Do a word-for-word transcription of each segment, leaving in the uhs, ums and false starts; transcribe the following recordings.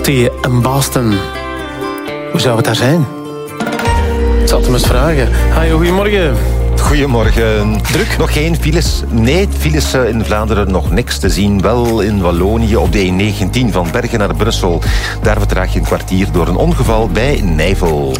T en Boston. Hoe zou het daar zijn? Ik zal het hem eens vragen. Hi, goedemorgen. Goedemorgen. Druk? Nog geen files? Nee, files in Vlaanderen nog niks te zien. Wel in Wallonië op de E negentien van Bergen naar Brussel. Daar vertraag je een kwartier door een ongeval bij Nijvel.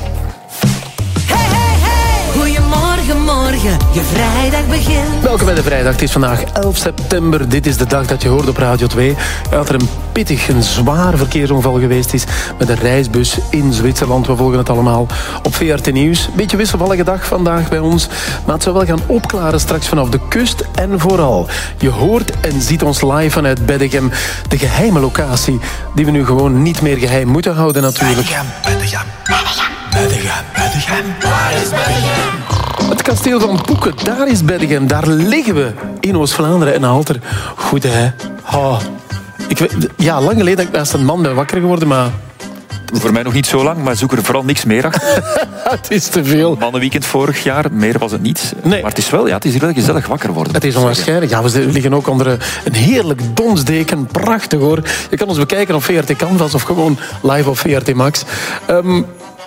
Hey, hey, hey. Goedemorgen, morgen. Je vrijdag begint. Welkom bij de vrijdag. Het is vandaag elf september. Dit is de dag dat je hoort op Radio twee. Dat er een pittig, een zwaar verkeersongeval geweest is met een reisbus in Zwitserland. We volgen het allemaal op V R T Nieuws. Beetje wisselvallige dag vandaag bij ons. Maar het zal wel gaan opklaren straks vanaf de kust. En vooral, je hoort en ziet ons live vanuit Beddegem. De geheime locatie die we nu gewoon niet meer geheim moeten houden natuurlijk. Beddegem, Beddegem, Beddegem, Beddegem. Waar is Beddegem? Het kasteel van Poeken, daar is Beddegem. Daar liggen we in Oost-Vlaanderen en Alter. Goed, hè? Oh. Ik weet, ja, lang geleden dat ik naast een man ben wakker geworden, maar... Voor mij nog niet zo lang, maar zoek er vooral niks meer achter. Het is te veel. Mannenweekend vorig jaar, meer was het niet. Nee. Maar het is wel, ja, het is hier wel gezellig wakker worden. Het is onwaarschijnlijk. Ja, we liggen ook onder een heerlijk donsdeken. Prachtig, hoor. Je kan ons bekijken op V R T Canvas of gewoon live op V R T Max. Um,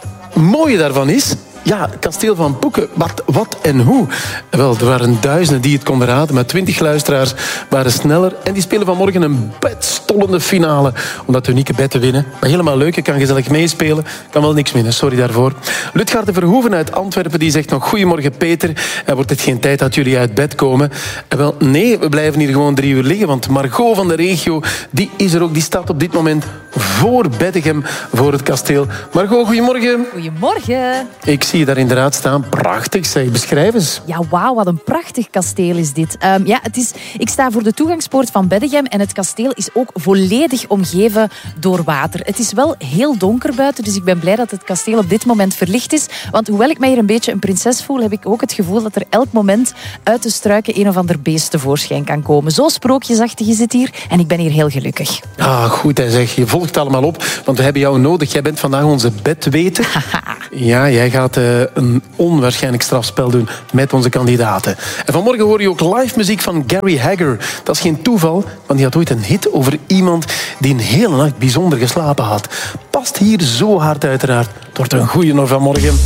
mooie daarvan is... Ja, kasteel van Poeken. Wat, wat en hoe? Wel, er waren duizenden die het konden raden, maar twintig luisteraars waren sneller. En die spelen vanmorgen een bedstollende finale om dat unieke bed te winnen. Maar helemaal leuk, je kan gezellig meespelen. Kan wel niks winnen, sorry daarvoor. Lutgaard de Verhoeven uit Antwerpen die zegt nog... Goedemorgen Peter, er wordt het geen tijd dat jullie uit bed komen. En wel, nee, we blijven hier gewoon drie uur liggen, want Margot van de regio, die is er ook. Die staat op dit moment voor Beddegem, voor het kasteel. Margot, goedemorgen. Goedemorgen. Ik zie je daar inderdaad staan. Prachtig, zeg. Beschrijf eens. Ja, wauw, wat een prachtig kasteel is dit. Um, ja, het is, ik sta voor de toegangspoort van Beddegem en het kasteel is ook volledig omgeven door water. Het is wel heel donker buiten, dus ik ben blij dat het kasteel op dit moment verlicht is. Want hoewel ik mij hier een beetje een prinses voel, heb ik ook het gevoel dat er elk moment uit de struiken een of ander beest tevoorschijn kan komen. Zo sprookjesachtig is het hier en ik ben hier heel gelukkig. Ah, goed, hè, zeg. Je volgt allemaal op, want we hebben jou nodig. Jij bent vandaag onze bedweter. Ja, jij gaat uh, een onwaarschijnlijk strafspel doen met onze kandidaten. En vanmorgen hoor je ook live muziek van Gary Hagger. Dat is geen toeval, want die had ooit een hit over iemand die een hele nacht bijzonder geslapen had. Past hier zo hard uiteraard. Het wordt een goeie nog vanmorgen.